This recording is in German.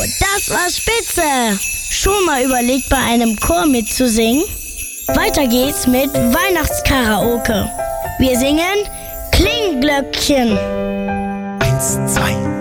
das war spitze! Schon mal überlegt, bei einem Chor mitzusingen? Weiter geht's mit Weihnachtskaraoke. Wir singen Klingglöckchen. 1, 2,